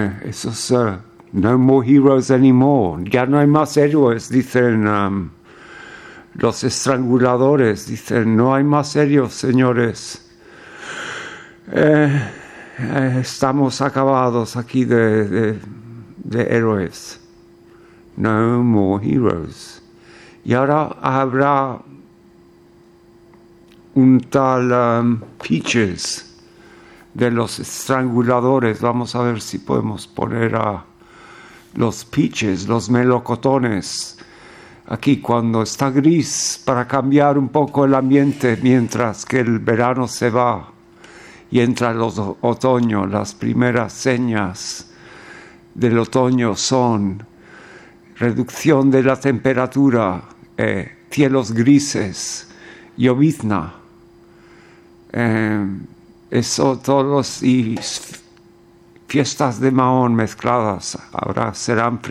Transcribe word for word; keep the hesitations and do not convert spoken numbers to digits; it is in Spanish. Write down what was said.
Eh, esos uh, no more heroes anymore. Ya no hay más héroes, dicen um, los estranguladores. Dicen, no hay más héroes, señores. Eh, eh, estamos acabados aquí de, de, de héroes. No more heroes. Y ahora habrá un tal um, Peaches de los estranguladores. Vamos a ver si podemos poner a los Peaches, los melocotones, aquí cuando está gris, para cambiar un poco el ambiente mientras que el verano se va y entra el otoño. Las primeras señas del otoño son reducción de la temperatura, eh, cielos grises, llovizna. Eh, eso todos y fiestas de Mahón mezcladas ahora serán